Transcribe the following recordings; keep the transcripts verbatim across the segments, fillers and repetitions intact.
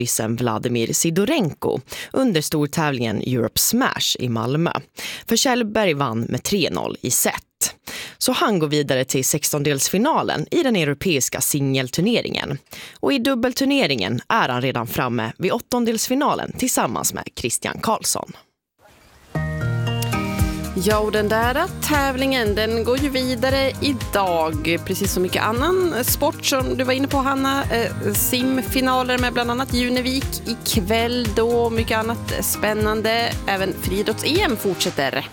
ryssen Vladimir Sidorenko under stortävlingen Europe Smash i Malmö. För Kjellberg vann med tre noll i set. Så han går vidare till sextondelsfinalen i den europeiska singelturneringen. Och i dubbelturneringen är han redan framme vid åttondelsfinalen tillsammans med Christian Karlsson. Ja, och den där tävlingen, den går ju vidare idag, precis som mycket annan sport som du var inne på, Hanna. Eh, simfinaler med bland annat Junevik ikväll då, mycket annat spännande. Även friidrotts-E M fortsätter.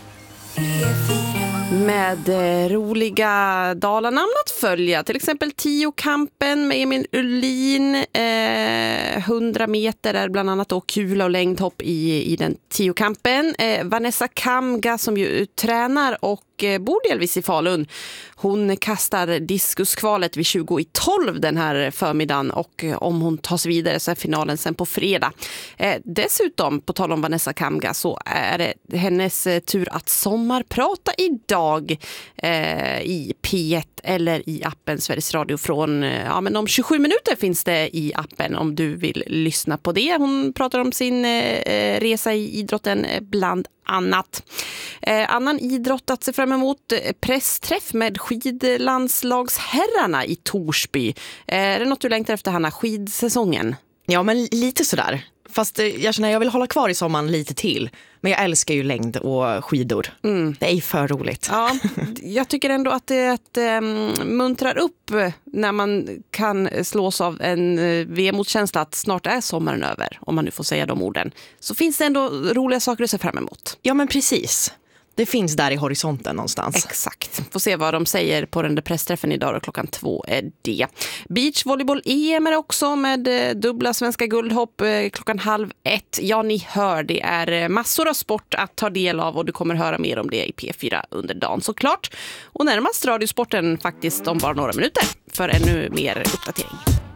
Med eh, roliga dalanamn att följa. Till exempel tiokampen med Emil Ullin. Eh, hundra meter är bland annat då kula och längdhopp i, i den tiokampen. Eh, Vanessa Kamga som ju tränar och eh, bor delvis i Falun. Hon kastar diskuskvalet vid tjugo i tolv den här förmiddagen. Och eh, om hon tar sig vidare så är finalen sen på fredag. Eh, dessutom, på tal om Vanessa Kamga, så är det hennes eh, tur att sommarprata idag. Eh, i P ett eller i appen Sveriges Radio från eh, ja, men om tjugosju minuter finns det i appen om du vill lyssna på det. Hon pratar om sin eh, resa i idrotten eh, bland annat. Eh, annan idrott att se fram emot, eh, pressträff med skidlandslagsherrarna i Torsby. Eh, är det något du längtar efter, Hanna? Skidsäsongen? Ja, men lite sådär. Fast jag känner att jag vill hålla kvar i sommaren lite till. Men jag älskar ju längd och skidor. Mm. Det är för roligt. Ja, jag tycker ändå att det att, um, muntrar upp när man kan slås av en uh, vemodskänsla att snart är sommaren över. Om man nu får säga de orden. Så finns det ändå roliga saker att se fram emot. Ja, men precis. Det finns där i horisonten någonstans. Exakt. Får se vad de säger på den där pressträffen idag och klockan två är det. Beachvolleyboll-E M är också med dubbla svenska guldhopp klockan halv ett. Ja, ni hör, det är massor av sport att ta del av och du kommer höra mer om det i P fyra under dagen såklart. Och närmast radiosporten faktiskt om bara några minuter för ännu mer uppdatering.